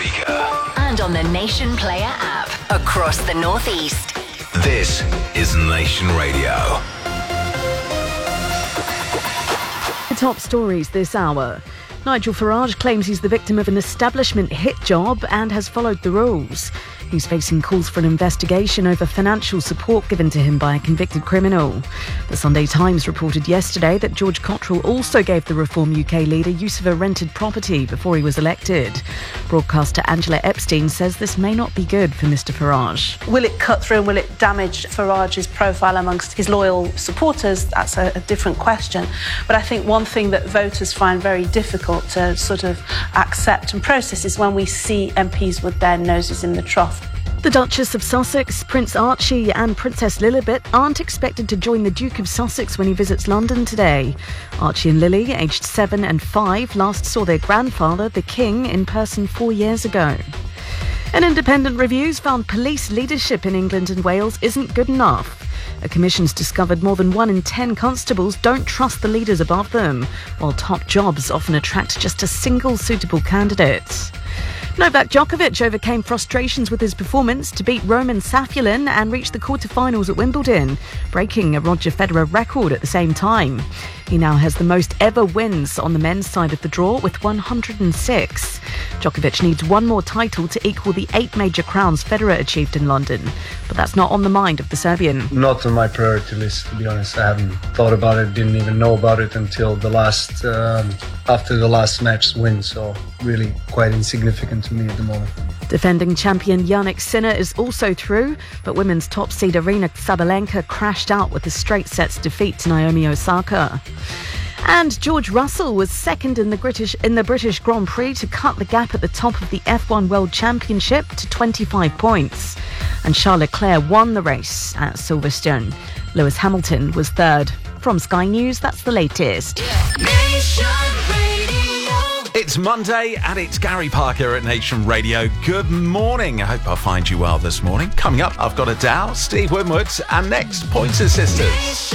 speaker. And on the Nation Player app across the Northeast. This is Nation Radio. The top stories this hour. Nigel Farage claims he's the victim of an establishment hit job and has followed the rules. He's facing calls for an investigation over financial support given to him by a convicted criminal. The Sunday Times reported yesterday that George Cottrell also gave the Reform UK leader use of a rented property before he was elected. Broadcaster Angela Epstein says this may not be good for Mr Farage. Will it cut through and will it damage Farage's profile amongst his loyal supporters? That's a different question. But I think one thing that voters find very difficult to sort of accept and process is when we see MPs with their noses in the trough. The Duchess of Sussex, Prince Archie and Princess Lilibet aren't expected to join the Duke of Sussex when he visits London today. Archie and Lily, aged 7 and 5, last saw their grandfather, the King, in person 4 years ago. An independent review's found police leadership in England and Wales isn't good enough. A commission's discovered more than 1 in 10 constables don't trust the leaders above them, while top jobs often attract just a single suitable candidate. Novak Djokovic overcame frustrations with his performance to beat Roman Safulin and reach the quarter-finals at Wimbledon, breaking a Roger Federer record at the same time. He now has the most ever wins on the men's side of the draw with 106. Djokovic needs one more title to equal the 8 major crowns Federer achieved in London, but that's not on the mind of the Serbian. Not on my priority list, to be honest. I haven't thought about it, didn't even know about it until after the last match's win, so really quite insignificant to me at the moment. Defending champion Jannik Sinner is also through, but women's top seed Aryna Sabalenka crashed out with a straight sets defeat to Naomi Osaka. And George Russell was second in the British Grand Prix to cut the gap at the top of the F1 World Championship to 25 points. And Charles Leclerc won the race at Silverstone. Lewis Hamilton was third. From Sky News, that's the latest. It's Monday and it's Gary Parker at Nation Radio. Good morning. I hope I find you well this morning. Coming up, I've got Adele, Steve Winwood and next, Pointer Sisters.